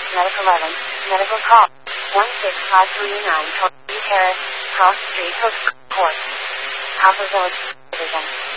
Medic 11, medical call. 16539 Code Paris, Cross Street, Court. Alpha Village Division.